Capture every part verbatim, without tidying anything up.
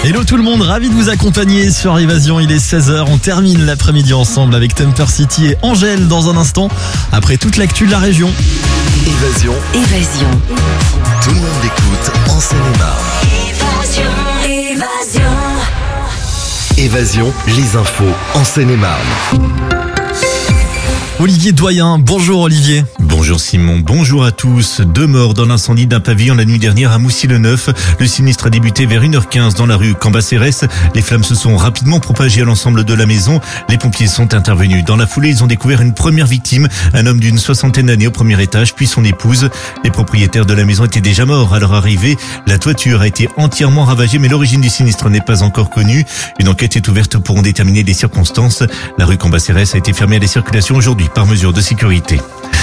Hello tout le monde, ravi de vous accompagner sur Évasion, il est seize heures, on termine l'après-midi ensemble avec Temper City et Angèle dans un instant, après toute l'actu de la région. Évasion. Évasion. Tout le monde écoute en Seine-et-Marne. Évasion. Évasion. Évasion, les infos en Seine-et-Marne. Olivier Doyen, bonjour Olivier. Bonjour Simon, bonjour à tous. Deux morts dans l'incendie d'un pavillon la nuit dernière à Moussy-le-Neuf. Le sinistre a débuté vers une heure quinze dans la rue Cambacérès. Les flammes se sont rapidement propagées à l'ensemble de la maison. Les pompiers sont intervenus. Dans la foulée, ils ont découvert une première victime, un homme d'une soixantaine d'années au premier étage, puis son épouse. Les propriétaires de la maison étaient déjà morts à leur arrivée. La toiture a été entièrement ravagée, mais l'origine du sinistre n'est pas encore connue. Une enquête est ouverte pour en déterminer les circonstances. La rue Cambacérès a été fermée à la circulation aujourd'hui par mesure de sécurité.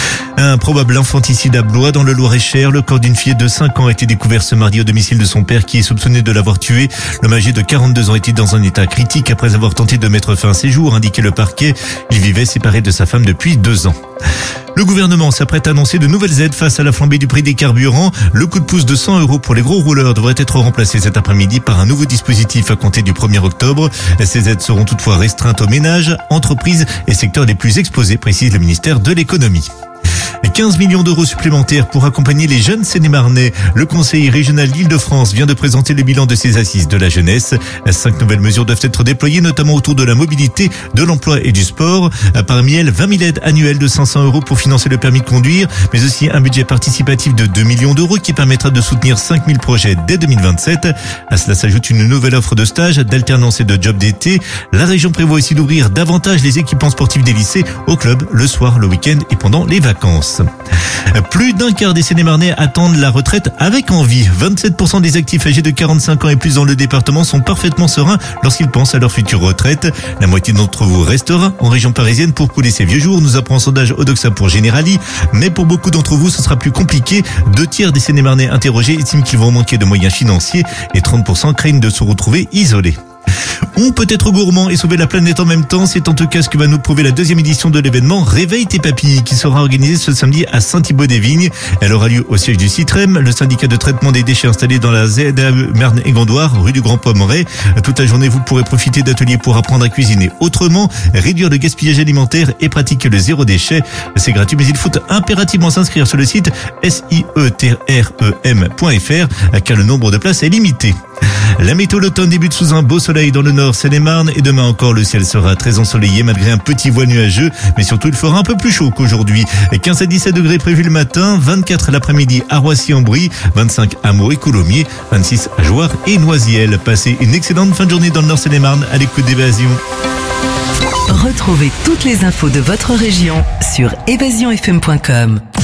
Un probable infanticide à Blois dans le Loir-et-Cher. Le corps d'une fille de cinq ans a été découvert ce mardi au domicile de son père qui est soupçonné de l'avoir tué. L'homme âgé de quarante-deux ans était dans un état critique après avoir tenté de mettre fin à ses jours, indiquait le parquet. Il vivait séparé de sa femme depuis deux ans. Le gouvernement s'apprête à annoncer de nouvelles aides face à la flambée du prix des carburants. Le coup de pouce de cent euros pour les gros rouleurs devrait être remplacé cet après-midi par un nouveau dispositif à compter du premier octobre. Ces aides seront toutefois restreintes aux ménages, entreprises et secteurs les plus exposés, précise le ministère de l'économie. quinze millions d'euros supplémentaires pour accompagner les jeunes Seine-et-Marnais. Le Conseil régional d'Île-de-France vient de présenter le bilan de ses assises de la jeunesse. Cinq nouvelles mesures doivent être déployées, notamment autour de la mobilité, de l'emploi et du sport. Parmi elles, vingt mille aides annuelles de cinq cents euros pour financer le permis de conduire, mais aussi un budget participatif de deux millions d'euros qui permettra de soutenir cinq mille projets dès deux mille vingt-sept. À cela s'ajoute une nouvelle offre de stage, d'alternance et de job d'été. La région prévoit aussi d'ouvrir davantage les équipements sportifs des lycées au club le soir, le week-end et pendant les vacances. Plus d'un quart des Seine-et-Marnais attendent la retraite avec envie. vingt-sept pour cent des actifs âgés de quarante-cinq ans et plus dans le département sont parfaitement sereins lorsqu'ils pensent à leur future retraite. La moitié d'entre vous restera en région parisienne pour couler ses vieux jours, nous apprend un sondage Odoxa pour Generali. Mais pour beaucoup d'entre vous, ce sera plus compliqué. Deux tiers des Seine-et-Marnais interrogés estiment qu'ils vont manquer de moyens financiers et trente pour cent craignent de se retrouver isolés. On peut être gourmand et sauver la planète en même temps, c'est en tout cas ce que va nous prouver la deuxième édition de l'événement Réveille tes papilles qui sera organisée ce samedi à Saint-Thibaud-des-Vignes. Elle aura lieu au siège du Citrem, le syndicat de traitement des déchets installé dans la Z A E Marne et Gondoire, rue du Grand Pommeret. Toute la journée, vous pourrez profiter d'ateliers pour apprendre à cuisiner autrement, réduire le gaspillage alimentaire et pratiquer le zéro déchet. C'est gratuit, mais il faut impérativement s'inscrire sur le site S I E T R E M point F R car le nombre de places est limité. La météo, l'automne débute sous un beau soleil dans le nord Seine-et-Marne et demain encore le ciel sera très ensoleillé malgré un petit voile nuageux, mais surtout il fera un peu plus chaud qu'aujourd'hui. quinze à dix-sept degrés prévus le matin, vingt-quatre l'après-midi à Roissy-en-Brie, vingt-cinq à Meaux et Coulommiers, vingt-six à Jouarre et Noisiel. Passez une excellente fin de journée dans le nord Seine-et-Marne à l'écoute d'Évasion. Retrouvez toutes les infos de votre région sur évasion f m point com.